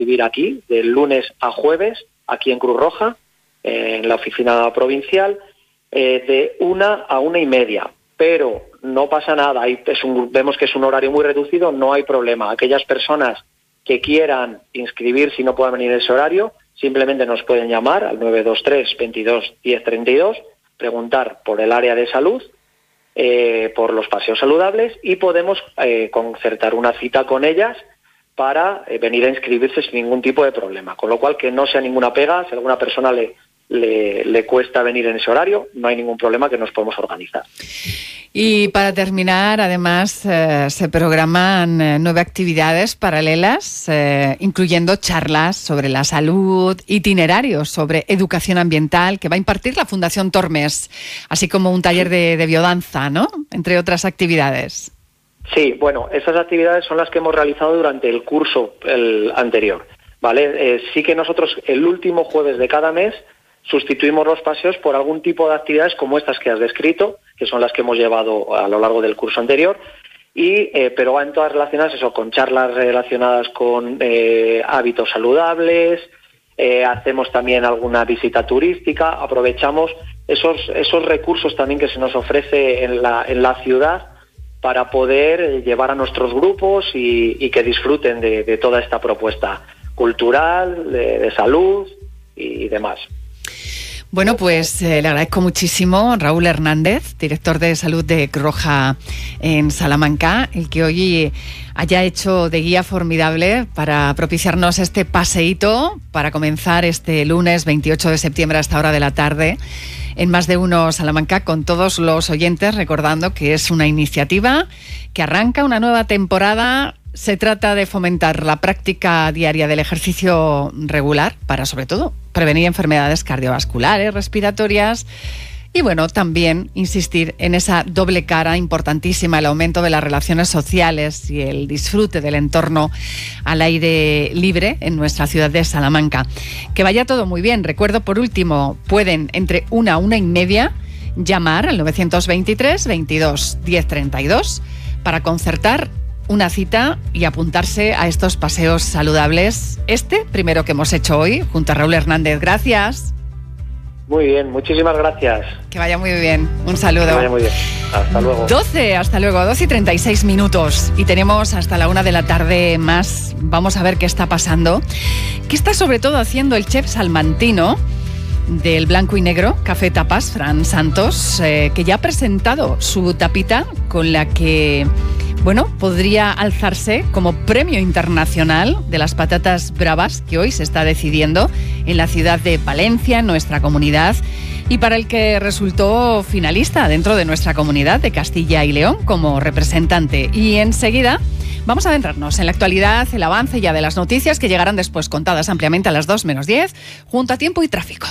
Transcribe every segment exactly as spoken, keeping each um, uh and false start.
recibir aquí, de lunes a jueves, aquí en Cruz Roja, eh, en la oficina provincial, eh, de una a una y media. Pero no pasa nada, hay, es un, vemos que es un horario muy reducido, no hay problema. Aquellas personas que quieran inscribirse y no puedan venir en ese horario, simplemente nos pueden llamar al nueve dos tres, veintidós, diez treinta y dos, preguntar por el área de salud, eh, por los paseos saludables, y podemos eh, concertar una cita con ellas para eh, venir a inscribirse sin ningún tipo de problema. Con lo cual, que no sea ninguna pega, si a alguna persona le, le, le cuesta venir en ese horario, no hay ningún problema, que nos podemos organizar. Y para terminar, además, eh, se programan eh, nueve actividades paralelas, eh, incluyendo charlas sobre la salud, itinerarios sobre educación ambiental, que va a impartir la Fundación Tormes, así como un taller de, de biodanza, ¿no?, entre otras actividades. Sí, bueno, esas actividades son las que hemos realizado durante el curso el anterior, ¿vale? Eh, sí que nosotros el último jueves de cada mes sustituimos los paseos por algún tipo de actividades como estas que has descrito, que son las que hemos llevado a lo largo del curso anterior, y eh, pero van todas relacionadas eso, con charlas relacionadas con eh, hábitos saludables, eh, hacemos también alguna visita turística, aprovechamos esos, esos recursos también que se nos ofrece en la, en la ciudad para poder llevar a nuestros grupos y, y que disfruten de, de toda esta propuesta cultural, de, de salud y demás. Bueno, pues eh, le agradezco muchísimo Raúl Hernández, director de salud de Cruz Roja en Salamanca, el que hoy haya hecho de guía formidable para propiciarnos este paseíto para comenzar este lunes veintiocho de septiembre a esta hora de la tarde en Más de Uno Salamanca, con todos los oyentes, recordando que es una iniciativa que arranca una nueva temporada. Se trata de fomentar la práctica diaria del ejercicio regular para, sobre todo, prevenir enfermedades cardiovasculares, respiratorias y, bueno, también insistir en esa doble cara importantísima, el aumento de las relaciones sociales y el disfrute del entorno al aire libre en nuestra ciudad de Salamanca. Que vaya todo muy bien. Recuerdo, por último, pueden entre una a una y media llamar al nueve dos tres, veintidós, diez treinta y dos para concertar una cita y apuntarse a estos paseos saludables. Este primero que hemos hecho hoy junto a Raúl Hernández. Gracias. Muy bien, muchísimas gracias. Que vaya muy bien. Un saludo. Que vaya muy bien. Hasta luego. doce, hasta luego, doce y treinta y seis minutos. Y tenemos hasta la una de la tarde más. Vamos a ver qué está pasando. ¿Qué está sobre todo haciendo el chef salmantino del Blanco y Negro Café Tapas, Fran Santos, eh, que ya ha presentado su tapita con la que, bueno, podría alzarse como premio internacional de las patatas bravas que hoy se está decidiendo en la ciudad de Valencia, en nuestra comunidad, y para el que resultó finalista dentro de nuestra comunidad de Castilla y León como representante. Y enseguida vamos a adentrarnos en la actualidad, el avance ya de las noticias que llegarán después contadas ampliamente a las dos menos diez, junto a Tiempo y Tráfico.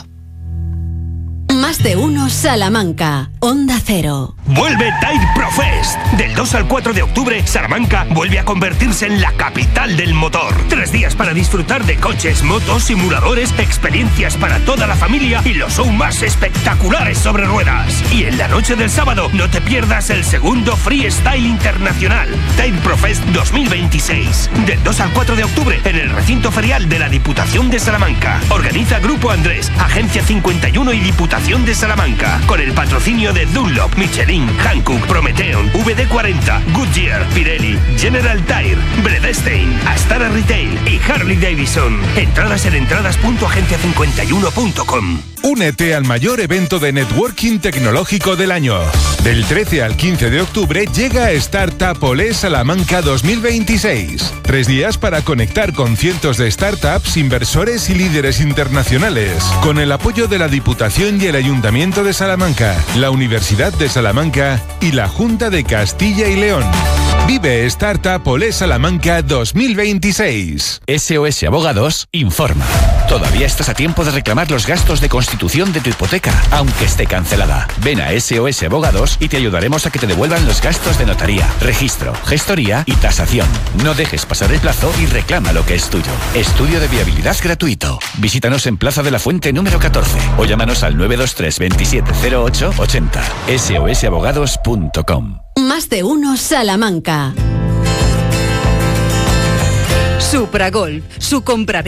Más de Uno Salamanca, Onda Cero. Vuelve Tire Pro Fest. Del dos al cuatro de octubre, Salamanca vuelve a convertirse en la capital del motor. Tres días para disfrutar de coches, motos, simuladores, experiencias para toda la familia y los shows más espectaculares sobre ruedas. Y en la noche del sábado, no te pierdas el segundo Freestyle Internacional, Tire Pro Fest dos mil veintiséis. Del dos al cuatro de octubre, en el recinto ferial de la Diputación de Salamanca. Organiza Grupo Andrés, Agencia cincuenta y uno y Diputación de Salamanca, con el patrocinio de Dunlop, Michelin, Hankook, Prometeon, V D cuarenta, Goodyear, Pirelli, General Tire, Bredestein, Astara Retail y Harley Davidson. Entradas en entradas punto agencia cincuenta y uno punto com. Únete al mayor evento de networking tecnológico del año. Del trece al quince de octubre llega Startup Olé Salamanca dos mil veintiséis. Tres días para conectar con cientos de startups, inversores y líderes internacionales. Con el apoyo de la Diputación y el Ayuntamiento de Salamanca, la Universidad de Salamanca y la Junta de Castilla y León. Vive Startup Olé Salamanca dos mil veintiséis. S O S Abogados informa. Todavía estás a tiempo de reclamar los gastos de constitución de tu hipoteca, aunque esté cancelada. Ven a S O S Abogados y te ayudaremos a que te devuelvan los gastos de notaría, registro, gestoría y tasación. No dejes pasar el plazo y reclama lo que es tuyo. Estudio de viabilidad gratuito. Visítanos en Plaza de la Fuente número catorce o llámanos al nueve dos tres, veintisiete cero ocho, ochenta. S O S abogados punto com. Más de Uno Salamanca. Supragolf, su compra